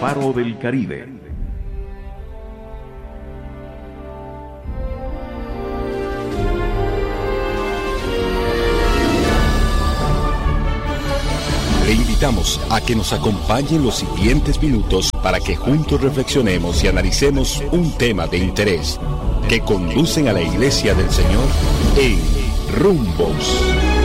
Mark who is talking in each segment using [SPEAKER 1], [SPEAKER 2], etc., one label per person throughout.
[SPEAKER 1] Faro del Caribe.
[SPEAKER 2] Le invitamos a que nos acompañe en los siguientes minutos para que juntos reflexionemos y analicemos un tema de interés que conducen a la Iglesia del Señor en Rumbos.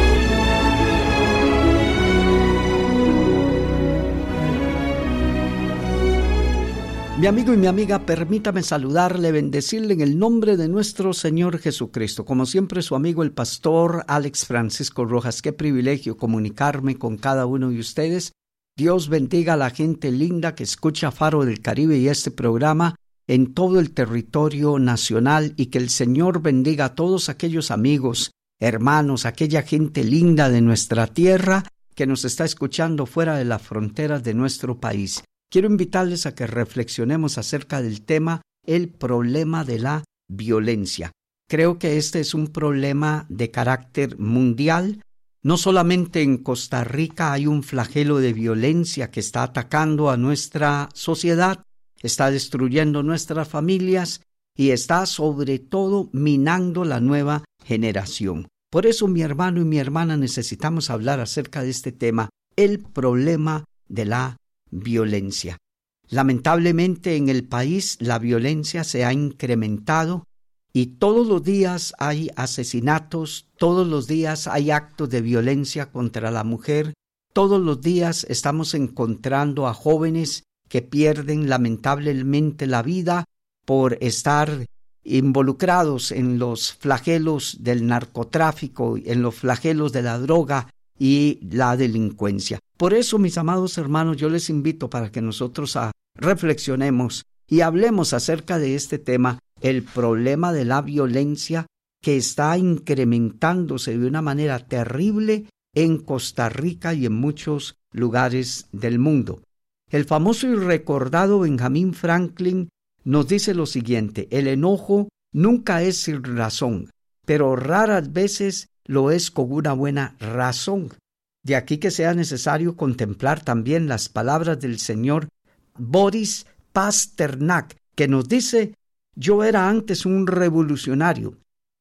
[SPEAKER 3] Mi amigo y mi amiga, permítame saludarle, bendecirle en el nombre de nuestro Señor Jesucristo. Como siempre, su amigo el pastor Alex Francisco Rojas. Qué privilegio comunicarme con cada uno de ustedes. Dios bendiga a la gente linda que escucha Faro del Caribe y este programa en todo el territorio nacional, y que el Señor bendiga a todos aquellos amigos, hermanos, aquella gente linda de nuestra tierra que nos está escuchando fuera de las fronteras de nuestro país. Quiero invitarles a que reflexionemos acerca del tema, el problema de la violencia. Creo que este es un problema de carácter mundial. No solamente en Costa Rica hay un flagelo de violencia que está atacando a nuestra sociedad, está destruyendo nuestras familias y está sobre todo minando la nueva generación. Por eso, mi hermano y mi hermana, necesitamos hablar acerca de este tema, el problema de la violencia. Lamentablemente en el país la violencia se ha incrementado y todos los días hay asesinatos, todos los días hay actos de violencia contra la mujer, todos los días estamos encontrando a jóvenes que pierden lamentablemente la vida por estar involucrados en los flagelos del narcotráfico, en los flagelos de la droga y la delincuencia. Por eso, mis amados hermanos, yo les invito para que nosotros reflexionemos y hablemos acerca de este tema, el problema de la violencia que está incrementándose de una manera terrible en Costa Rica y en muchos lugares del mundo. El famoso y recordado Benjamin Franklin nos dice lo siguiente: el enojo nunca es sin razón, pero raras veces lo es con una buena razón. De aquí que sea necesario contemplar también las palabras del señor Boris Pasternak, que nos dice: yo era antes un revolucionario,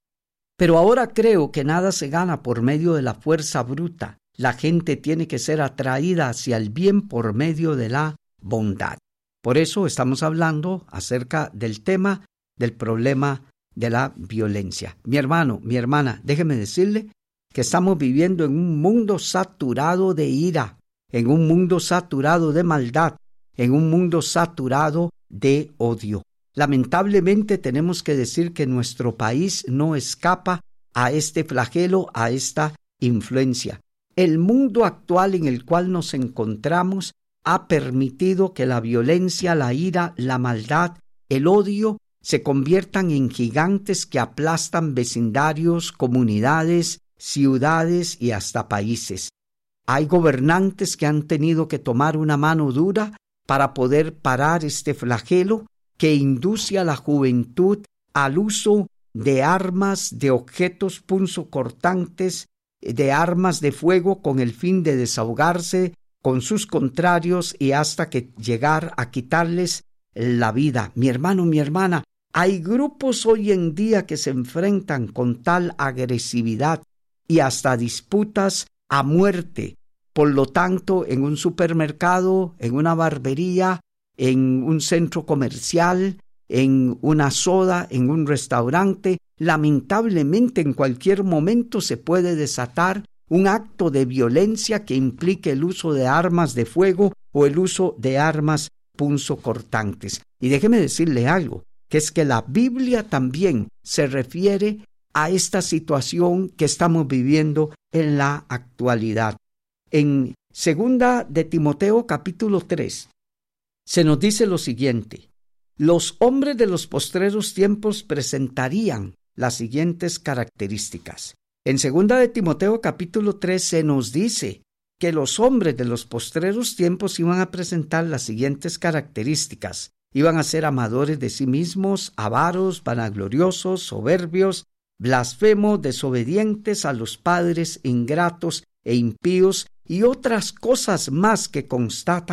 [SPEAKER 3] pero ahora creo que nada se gana por medio de la fuerza bruta. La gente tiene que ser atraída hacia el bien por medio de la bondad. Por eso estamos hablando acerca del tema del problema de la violencia. Mi hermano, mi hermana, déjeme decirle que estamos viviendo en un mundo saturado de ira, en un mundo saturado de maldad, en un mundo saturado de odio. Lamentablemente tenemos que decir que nuestro país no escapa a este flagelo, a esta influencia. El mundo actual en el cual nos encontramos ha permitido que la violencia, la ira, la maldad, el odio se conviertan en gigantes que aplastan vecindarios, comunidades, ciudades y hasta países. Hay gobernantes que han tenido que tomar una mano dura para poder parar este flagelo que induce a la juventud al uso de armas, de objetos punzocortantes, de armas de fuego con el fin de desahogarse con sus contrarios y hasta que llegar a quitarles la vida. Mi hermano, mi hermana, hay grupos hoy en día que se enfrentan con tal agresividad y hasta disputas a muerte. Por lo tanto, en un supermercado, en una barbería, en un centro comercial, en una soda, en un restaurante, lamentablemente en cualquier momento se puede desatar un acto de violencia que implique el uso de armas de fuego o el uso de armas punzocortantes. Y déjeme decirle algo, que es que la Biblia también se refiere a esta situación que estamos viviendo en la actualidad. En 2 de Timoteo capítulo 3 se nos dice lo siguiente: los hombres de los postreros tiempos presentarían las siguientes características. En 2 de Timoteo capítulo 3 se nos dice que los hombres de los postreros tiempos iban a presentar las siguientes características. Iban a ser amadores de sí mismos, avaros, vanagloriosos, soberbios, blasfemos, desobedientes a los padres, ingratos e impíos, y otras cosas más que constatan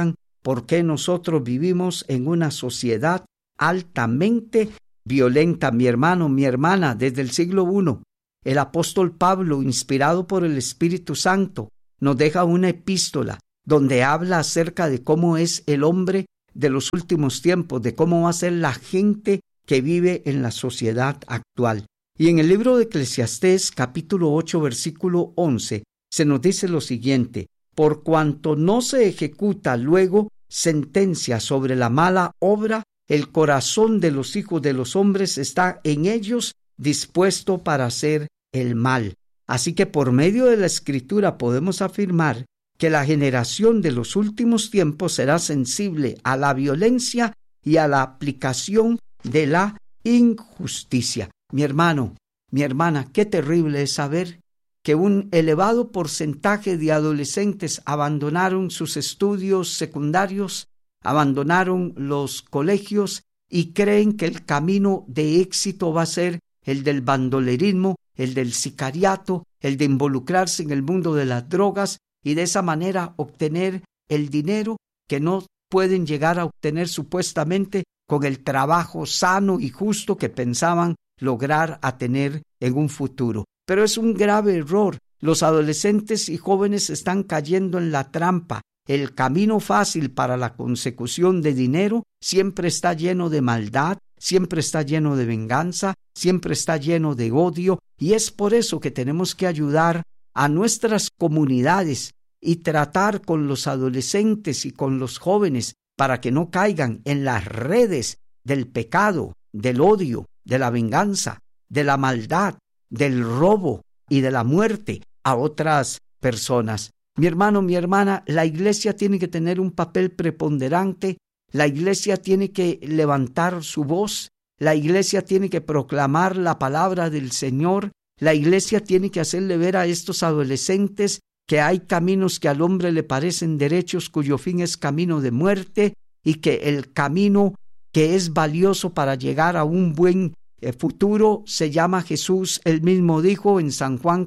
[SPEAKER 3] por qué nosotros vivimos en una sociedad altamente violenta. Mi hermano, mi hermana, desde el siglo I, el apóstol Pablo, inspirado por el Espíritu Santo, nos deja una epístola donde habla acerca de cómo es el hombre de los últimos tiempos, de cómo va a ser la gente que vive en la sociedad actual. Y en el libro de Eclesiastés, capítulo 8, versículo 11, se nos dice lo siguiente: por cuanto no se ejecuta luego sentencia sobre la mala obra, el corazón de los hijos de los hombres está en ellos dispuesto para hacer el mal. Así que por medio de la Escritura podemos afirmar que la generación de los últimos tiempos será sensible a la violencia y a la aplicación de la injusticia. Mi hermano, mi hermana, qué terrible es saber que un elevado porcentaje de adolescentes abandonaron sus estudios secundarios, abandonaron los colegios y creen que el camino de éxito va a ser el del bandolerismo, el del sicariato, el de involucrarse en el mundo de las drogas y de esa manera obtener el dinero que no pueden llegar a obtener supuestamente con el trabajo sano y justo que pensaban lograr a tener en un futuro. Pero es un grave error. Los adolescentes y jóvenes están cayendo en la trampa. El camino fácil para la consecución de dinero siempre está lleno de maldad, siempre está lleno de venganza, siempre está lleno de odio, y es por eso que tenemos que ayudar a nuestras comunidades y tratar con los adolescentes y con los jóvenes para que no caigan en las redes del pecado, del odio, de la venganza, de la maldad, del robo y de la muerte a otras personas. Mi hermano, mi hermana, la iglesia tiene que tener un papel preponderante, la iglesia tiene que levantar su voz, la iglesia tiene que proclamar la palabra del Señor, la iglesia tiene que hacerle ver a estos adolescentes que hay caminos que al hombre le parecen derechos, cuyo fin es camino de muerte, y que el camino que es valioso para llegar a un buen futuro se llama Jesús. Él mismo dijo en San Juan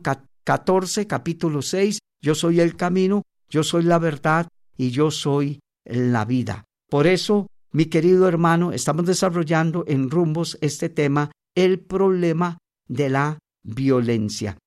[SPEAKER 3] 14, capítulo 6, yo soy el camino, yo soy la verdad y yo soy la vida. Por eso, mi querido hermano, estamos desarrollando en Rumbos este tema, el problema de la violencia.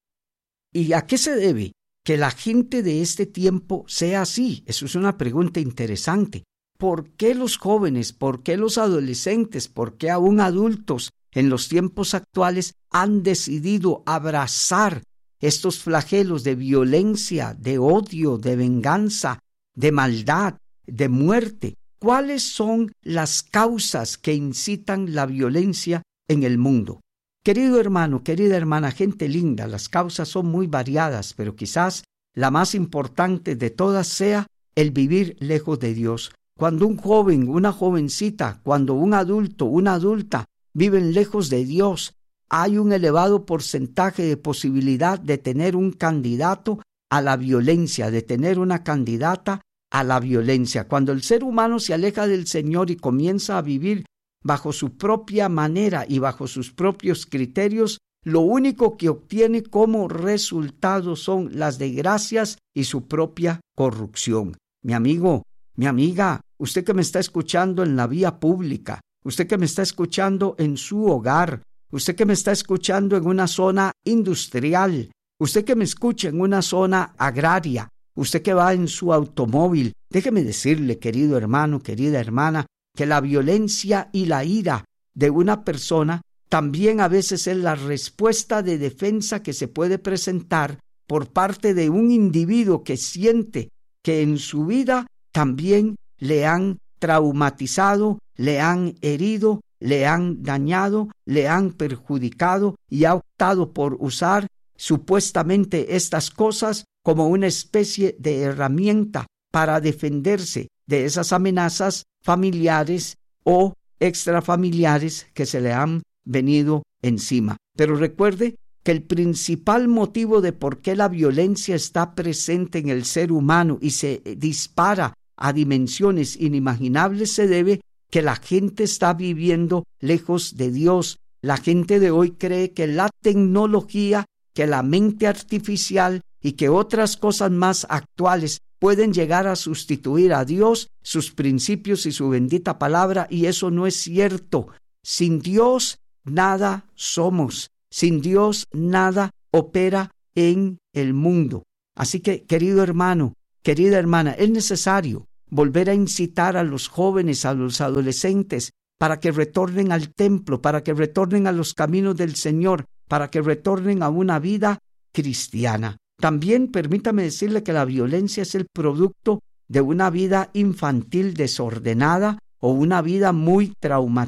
[SPEAKER 3] ¿Y a qué se debe que la gente de este tiempo sea así? Eso es una pregunta interesante. ¿Por qué los jóvenes, por qué los adolescentes, por qué aún adultos en los tiempos actuales han decidido abrazar estos flagelos de violencia, de odio, de venganza, de maldad, de muerte? ¿Cuáles son las causas que incitan la violencia en el mundo? Querido hermano, querida hermana, gente linda, las causas son muy variadas, pero quizás la más importante de todas sea el vivir lejos de Dios. Cuando un joven, una jovencita, cuando un adulto, una adulta viven lejos de Dios, hay un elevado porcentaje de posibilidad de tener un candidato a la violencia, de tener una candidata a la violencia. Cuando el ser humano se aleja del Señor y comienza a vivir bajo su propia manera y bajo sus propios criterios, lo único que obtiene como resultado son las desgracias y su propia corrupción. Mi amigo, mi amiga, usted que me está escuchando en la vía pública, usted que me está escuchando en su hogar, usted que me está escuchando en una zona industrial, usted que me escucha en una zona agraria, usted que va en su automóvil, déjeme decirle, querido hermano, querida hermana, que la violencia y la ira de una persona también a veces es la respuesta de defensa que se puede presentar por parte de un individuo que siente que en su vida también le han traumatizado, le han herido, le han dañado, le han perjudicado y ha optado por usar supuestamente estas cosas como una especie de herramienta para defenderse de esas amenazas familiares o extrafamiliares que se le han venido encima. Pero recuerde que el principal motivo de por qué la violencia está presente en el ser humano y se dispara a dimensiones inimaginables se debe que la gente está viviendo lejos de Dios. La gente de hoy cree que la tecnología, que la mente artificial, y que otras cosas más actuales pueden llegar a sustituir a Dios, sus principios y su bendita palabra, y eso no es cierto. Sin Dios nada somos, sin Dios nada opera en el mundo. Así que, querido hermano, querida hermana, es necesario volver a incitar a los jóvenes, a los adolescentes, para que retornen al templo, para que retornen a los caminos del Señor, para que retornen a una vida cristiana. También permítame decirle que la violencia es el producto de una vida infantil desordenada o una vida muy traumatizada